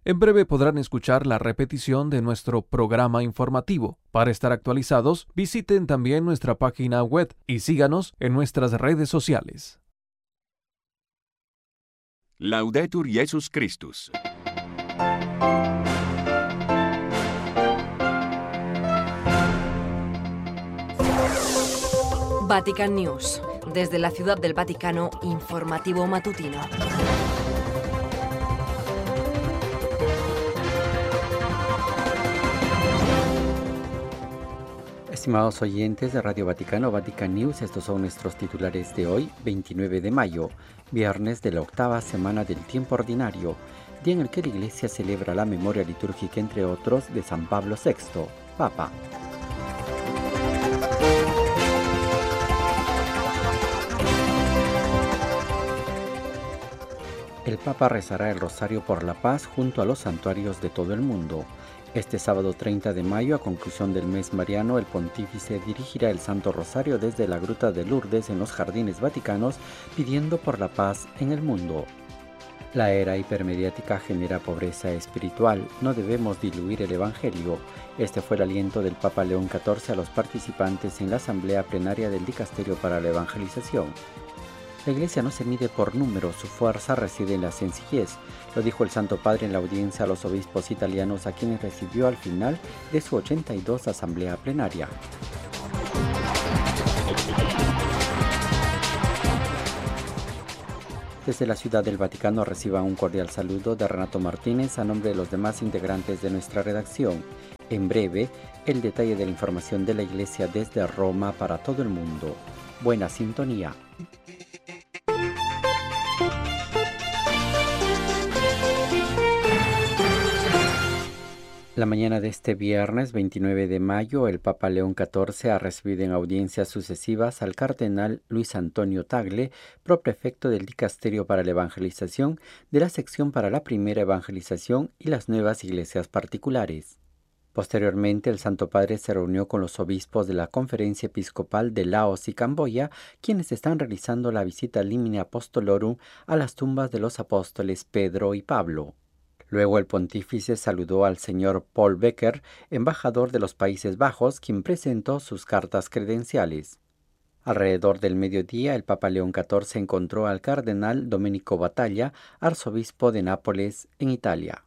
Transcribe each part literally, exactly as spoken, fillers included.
En breve podrán escuchar la repetición de nuestro programa informativo. Para estar actualizados, visiten también nuestra página web y síganos en nuestras redes sociales. Laudetur Jesus Christus. Vatican News. Desde la Ciudad del Vaticano, informativo matutino. Estimados oyentes de Radio Vaticano, Vatican News, estos son nuestros titulares de hoy, veintinueve de mayo, viernes de la octava semana del tiempo ordinario, día en el que la Iglesia celebra la memoria litúrgica, entre otros, de San Pablo sexto, Papa. El Papa rezará el Rosario por la Paz junto a los santuarios de todo el mundo. Este sábado treinta de mayo, a conclusión del mes mariano, el pontífice dirigirá el Santo Rosario desde la Gruta de Lourdes en los Jardines Vaticanos, pidiendo por la paz en el mundo. La era hipermediática genera pobreza espiritual. No debemos diluir el Evangelio. Este fue el aliento del Papa León catorce a los participantes en la asamblea plenaria del Dicasterio para la Evangelización. La Iglesia no se mide por número, su fuerza reside en la sencillez, lo dijo el Santo Padre en la audiencia a los obispos italianos a quienes recibió al final de su ochenta y dos asamblea plenaria. Desde la Ciudad del Vaticano reciban un cordial saludo de Renato Martínez a nombre de los demás integrantes de nuestra redacción. En breve, el detalle de la información de la Iglesia desde Roma para todo el mundo. Buena sintonía. La mañana de este viernes veintinueve de mayo, el Papa León catorce ha recibido en audiencias sucesivas al cardenal Luis Antonio Tagle, proprefecto del Dicasterio para la Evangelización, de la sección para la primera evangelización y las nuevas iglesias particulares. Posteriormente, el Santo Padre se reunió con los obispos de la Conferencia Episcopal de Laos y Camboya, quienes están realizando la visita Limine Apostolorum a las tumbas de los apóstoles Pedro y Pablo. Luego el pontífice saludó al señor Paul Becker, embajador de los Países Bajos, quien presentó sus cartas credenciales. Alrededor del mediodía, el Papa León catorce encontró al cardenal Domenico Battaglia, arzobispo de Nápoles, en Italia.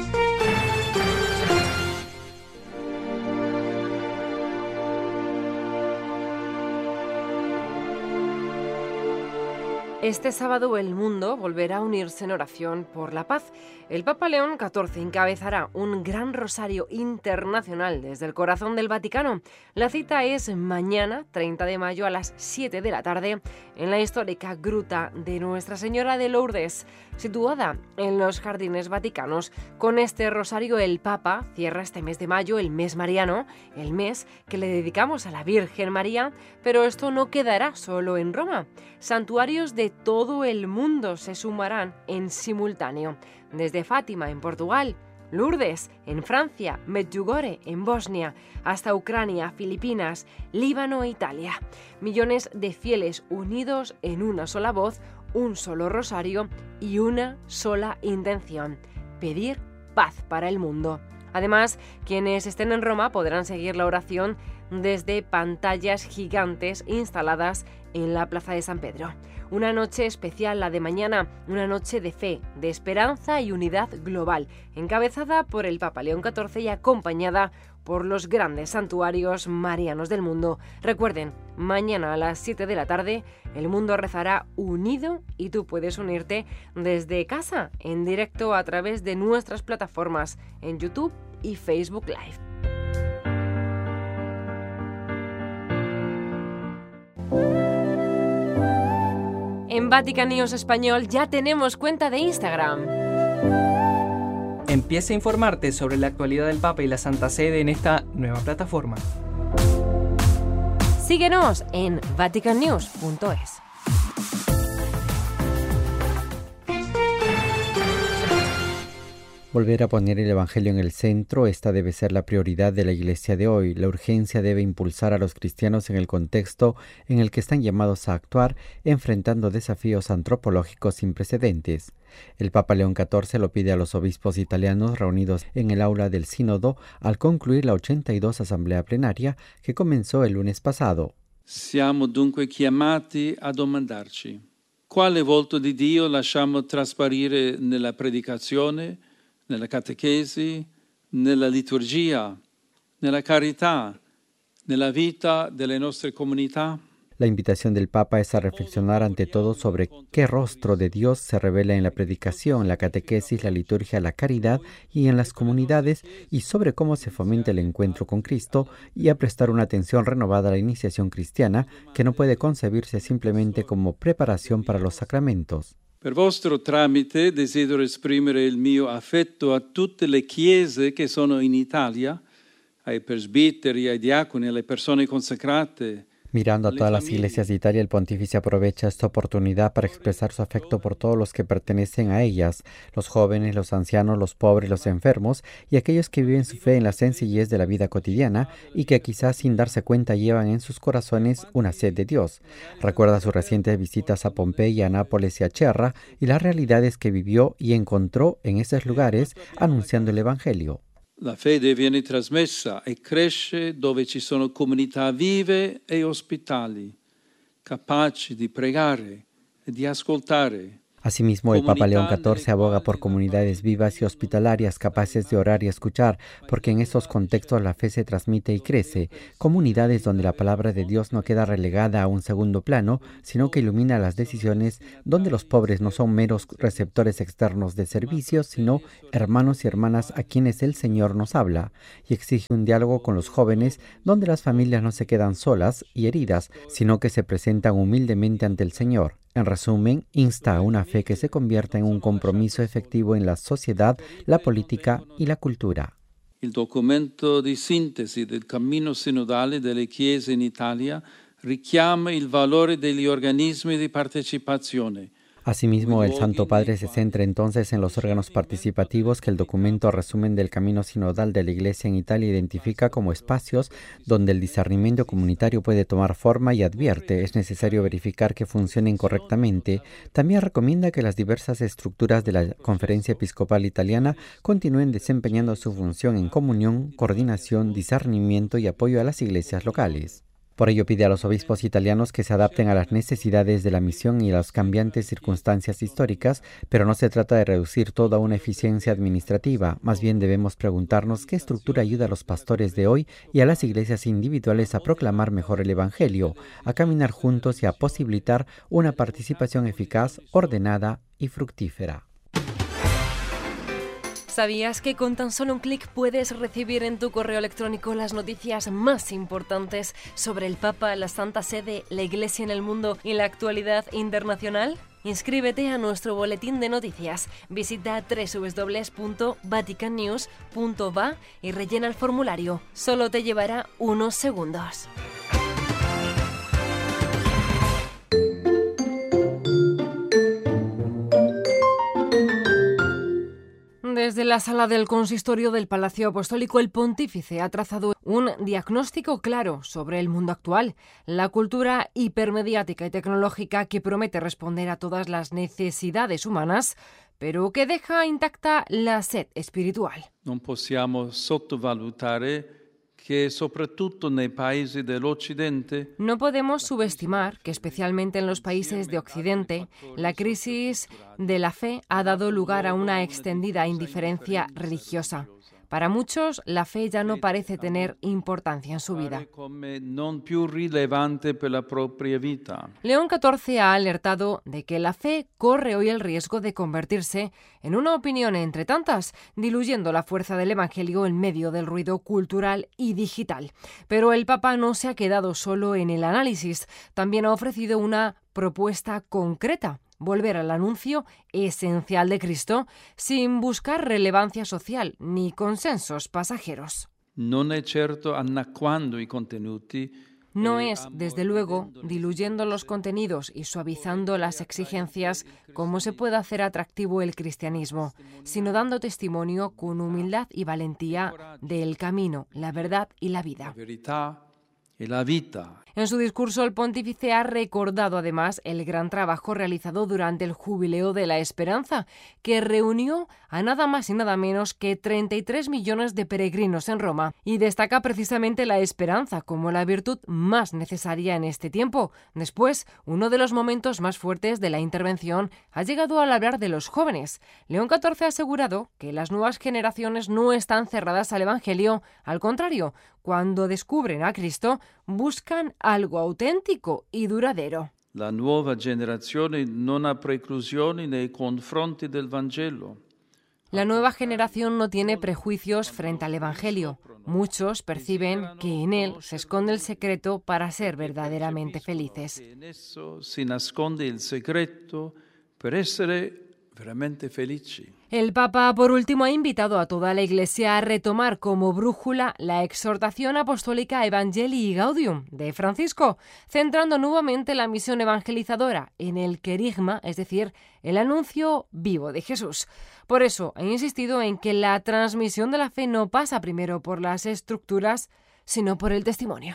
Este sábado el mundo volverá a unirse en oración por la paz. El Papa León catorce encabezará un gran rosario internacional desde el corazón del Vaticano. La cita es mañana, treinta de mayo, a las siete de la tarde, en la histórica Gruta de Nuestra Señora de Lourdes, situada en los Jardines Vaticanos. Con este rosario el Papa cierra este mes de mayo, el mes mariano, el mes que le dedicamos a la Virgen María, pero esto no quedará solo en Roma. Santuarios de todo el mundo se sumarán en simultáneo, desde Fátima en Portugal, Lourdes en Francia, Medjugorje en Bosnia, hasta Ucrania, Filipinas, Líbano e Italia. Millones de fieles unidos en una sola voz, un solo rosario y una sola intención: pedir paz para el mundo. Además, quienes estén en Roma podrán seguir la oración desde pantallas gigantes instaladas en la Plaza de San Pedro. Una noche especial, la de mañana, una noche de fe, de esperanza y unidad global, encabezada por el Papa León catorce y acompañada por los grandes santuarios marianos del mundo. Recuerden, mañana a las siete de la tarde, el mundo rezará unido y tú puedes unirte desde casa, en directo a través de nuestras plataformas en YouTube y Facebook Live. En Vatican News Español ya tenemos cuenta de Instagram. Empieza a informarte sobre la actualidad del Papa y la Santa Sede en esta nueva plataforma. Síguenos en vatican news punto es. Volver a poner el Evangelio en el centro, esta debe ser la prioridad de la Iglesia de hoy. La urgencia debe impulsar a los cristianos en el contexto en el que están llamados a actuar, enfrentando desafíos antropológicos sin precedentes. El Papa León catorce lo pide a los obispos italianos reunidos en el aula del Sínodo al concluir la ochenta y dos Asamblea Plenaria que comenzó el lunes pasado. Siamo dunque chiamati a domandarci: quale volto di Dio lasciamo trasparire nella predicazione, nella catechesi, nella liturgia, nella carità, nella vita delle nostre comunità? La invitación del Papa es a reflexionar ante todo sobre qué rostro de Dios se revela en la predicación, la catequesis, la liturgia, la caridad y en las comunidades, y sobre cómo se fomenta el encuentro con Cristo, y a prestar una atención renovada a la iniciación cristiana, que no puede concebirse simplemente como preparación para los sacramentos. Per vostro tramite desidero esprimere il mio affetto a tutte le chiese che sono in Italia, ai presbiteri, ai diaconi, alle persone consacrate. Mirando a todas las iglesias de Italia, el pontífice aprovecha esta oportunidad para expresar su afecto por todos los que pertenecen a ellas, los jóvenes, los ancianos, los pobres, los enfermos y aquellos que viven su fe en la sencillez de la vida cotidiana y que quizás sin darse cuenta llevan en sus corazones una sed de Dios. Recuerda sus recientes visitas a Pompeya, a Nápoles y a Cherra y las realidades que vivió y encontró en esos lugares anunciando el Evangelio. La fede viene trasmessa e cresce dove ci sono comunità vive e ospitali, capaci di pregare e di ascoltare. Asimismo, el Papa León catorce aboga por comunidades vivas y hospitalarias capaces de orar y escuchar, porque en estos contextos la fe se transmite y crece, comunidades donde la palabra de Dios no queda relegada a un segundo plano, sino que ilumina las decisiones, donde los pobres no son meros receptores externos de servicios, sino hermanos y hermanas a quienes el Señor nos habla, y exige un diálogo con los jóvenes, donde las familias no se quedan solas y heridas, sino que se presentan humildemente ante el Señor. En resumen, insta a una fe que se convierta en un compromiso efectivo en la sociedad, la política y la cultura. Il documento di sintesi del cammino sinodale delle Chiese in Italia richiama il valore degli organismi di partecipazione. Asimismo, el Santo Padre se centra entonces en los órganos participativos que el documento resumen del camino sinodal de la Iglesia en Italia identifica como espacios donde el discernimiento comunitario puede tomar forma y advierte es necesario verificar que funcionen correctamente. También recomienda que las diversas estructuras de la Conferencia Episcopal Italiana continúen desempeñando su función en comunión, coordinación, discernimiento y apoyo a las iglesias locales. Por ello pide a los obispos italianos que se adapten a las necesidades de la misión y a las cambiantes circunstancias históricas, pero no se trata de reducir todo a una eficiencia administrativa. Más bien debemos preguntarnos qué estructura ayuda a los pastores de hoy y a las iglesias individuales a proclamar mejor el Evangelio, a caminar juntos y a posibilitar una participación eficaz, ordenada y fructífera. ¿Sabías que con tan solo un clic puedes recibir en tu correo electrónico las noticias más importantes sobre el Papa, la Santa Sede, la Iglesia en el mundo y la actualidad internacional? Inscríbete a nuestro boletín de noticias. Visita doble u doble u doble u punto vatican news punto va y rellena el formulario. Solo te llevará unos segundos. Desde la sala del consistorio del Palacio Apostólico, el pontífice ha trazado un diagnóstico claro sobre el mundo actual, la cultura hipermediática y tecnológica que promete responder a todas las necesidades humanas, pero que deja intacta la sed espiritual. Non possiamo sottovalutare que soprattutto nei paesi dell'Occidente. No podemos subestimar que especialmente en los países de Occidente, la crisis de la fe ha dado lugar a una extendida indiferencia religiosa. Para muchos, la fe ya no parece tener importancia en su vida. León catorce ha alertado de que la fe corre hoy el riesgo de convertirse en una opinión entre tantas, diluyendo la fuerza del Evangelio en medio del ruido cultural y digital. Pero el Papa no se ha quedado solo en el análisis, también ha ofrecido una propuesta concreta: volver al anuncio esencial de Cristo sin buscar relevancia social ni consensos pasajeros. Non è certo annacquando i contenuti No es, desde luego, diluyendo los contenidos y suavizando las exigencias como se puede hacer atractivo el cristianismo, sino dando testimonio con humildad y valentía del camino, la verdad y la vida. En su discurso, el pontífice ha recordado además el gran trabajo realizado durante el Jubileo de la Esperanza, que reunió a nada más y nada menos que treinta y tres millones de peregrinos en Roma, y destaca precisamente la esperanza como la virtud más necesaria en este tiempo. Después, uno de los momentos más fuertes de la intervención ha llegado al hablar de los jóvenes. León catorce ha asegurado que las nuevas generaciones no están cerradas al Evangelio, al contrario, cuando descubren a Cristo, buscan algo auténtico y duradero. La nuova generazione non ha preclusioni nei confronti del Vangelo. La nueva generación no tiene prejuicios frente al Evangelio. Muchos perciben que en él se esconde el secreto para ser verdaderamente felices. En eso se nasconde el secreto per essere veramente felici. El Papa, por último, ha invitado a toda la Iglesia a retomar como brújula la exhortación apostólica Evangelii Gaudium de Francisco, centrando nuevamente la misión evangelizadora en el querigma, es decir, el anuncio vivo de Jesús. Por eso ha insistido en que la transmisión de la fe no pasa primero por las estructuras, sino por el testimonio.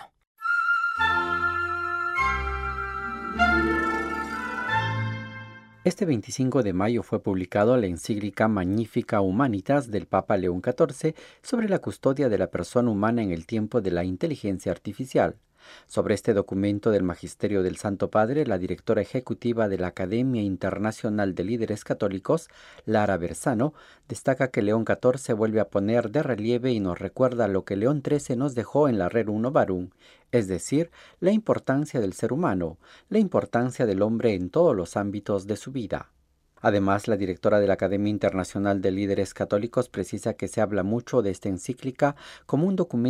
Este veinticinco de mayo fue publicado la encíclica Magnificat Humanitas del Papa León catorce sobre la custodia de la persona humana en el tiempo de la inteligencia artificial. Sobre este documento del Magisterio del Santo Padre, la directora ejecutiva de la Academia Internacional de Líderes Católicos, Lara Bersano, destaca que León catorce vuelve a poner de relieve y nos recuerda lo que León trece nos dejó en la Rerum Novarum, es decir, la importancia del ser humano, la importancia del hombre en todos los ámbitos de su vida. Además, la directora de la Academia Internacional de Líderes Católicos precisa que se habla mucho de esta encíclica como un documento